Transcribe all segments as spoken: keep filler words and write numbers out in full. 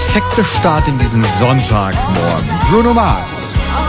perfekte Start in diesen Sonntagmorgen. Bruno Mars.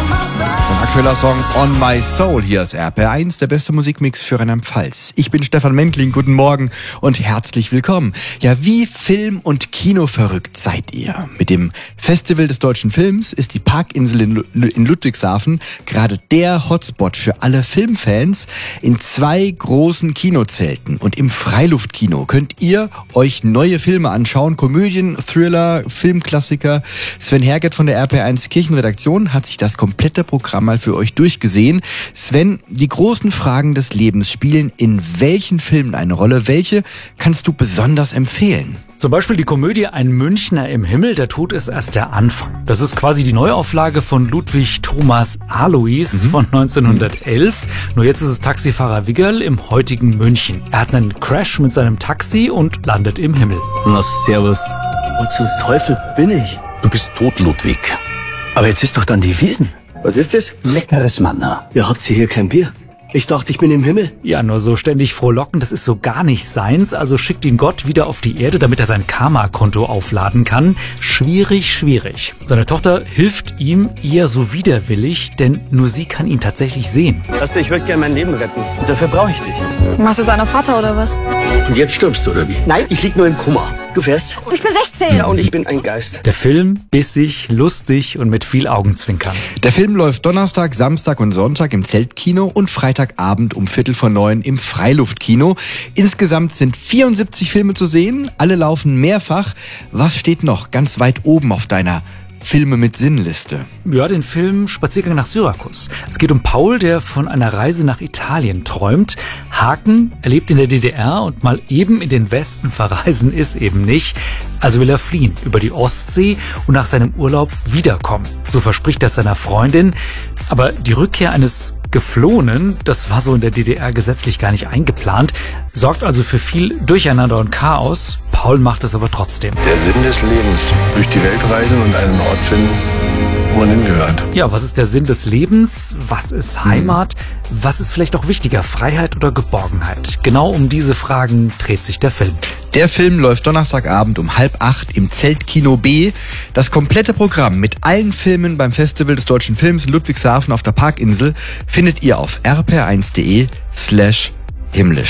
Sein aktueller Song On My Soul. Hier ist R P R eins, der beste Musikmix für Rheinland-Pfalz. Ich bin Stefan Mendling, guten Morgen und herzlich willkommen. Ja, wie Film- und Kino verrückt seid ihr? Mit dem Festival des deutschen Films ist die Parkinsel in, Lu- in Ludwigshafen gerade der Hotspot für alle Filmfans. In zwei großen Kinozelten und im Freiluftkino könnt ihr euch neue Filme anschauen. Komödien, Thriller, Filmklassiker. Sven Herget von der R P R eins Kirchenredaktion hat sich das komplette Programm mal für euch durchgesehen. Sven, die großen Fragen des Lebens spielen in welchen Filmen eine Rolle? Welche kannst du besonders empfehlen? Zum Beispiel die Komödie Ein Münchner im Himmel, der Tod ist erst der Anfang. Das ist quasi die Neuauflage von Ludwig Thomas Alois mhm. von neunzehnhundertelf. Nur jetzt ist es Taxifahrer Wiggerl im heutigen München. Er hat einen Crash mit seinem Taxi und landet im Himmel. Na, servus. Wo zum Teufel bin ich? Du bist tot, Ludwig. Aber jetzt ist doch dann die Wiesn. Was ist das? Leckeres Manna. Ihr habt hier kein Bier. Ich dachte, ich bin im Himmel. Ja, nur so ständig frohlocken, das ist so gar nicht seins. Also schickt ihn Gott wieder auf die Erde, damit er sein Karma-Konto aufladen kann. Schwierig, schwierig. Seine Tochter hilft ihm eher so widerwillig, denn nur sie kann ihn tatsächlich sehen. Weißt du, ich würde gerne mein Leben retten. Und dafür brauche ich dich. Machst du seiner Vater oder was? Und jetzt stirbst du, oder wie? Nein, ich lieg nur im Kummer. Du fährst? Ich bin sechzehn. Ja, und ich bin ein Geist. Der Film bissig, lustig und mit viel Augenzwinkern. Der Film läuft Donnerstag, Samstag und Sonntag im Zeltkino und Freitagabend um Viertel vor neun im Freiluftkino. Insgesamt sind vierundsiebzig Filme zu sehen. Alle laufen mehrfach. Was steht noch ganz weit oben auf deiner Filme mit Sinnliste? Ja, den Film Spaziergang nach Syrakus. Es geht um Paul, der von einer Reise nach Italien träumt. Haken, er lebt in der D D R und mal eben in den Westen verreisen ist eben nicht. Also will er fliehen über die Ostsee und nach seinem Urlaub wiederkommen. So verspricht er seiner Freundin. Aber die Rückkehr eines Geflohenen, das war so in der D D R gesetzlich gar nicht eingeplant, sorgt also für viel Durcheinander und Chaos. Paul macht es aber trotzdem. Der Sinn des Lebens. Durch die Welt reisen und einen Ort finden, wo man hingehört. Ja, was ist der Sinn des Lebens? Was ist Heimat? Was ist vielleicht auch wichtiger, Freiheit oder Geborgenheit? Genau um diese Fragen dreht sich der Film. Der Film läuft Donnerstagabend um halb acht im Zeltkino B. Das komplette Programm mit allen Filmen beim Festival des deutschen Films in Ludwigshafen auf der Parkinsel findet ihr auf r p r eins punkt d e slash himmlisch.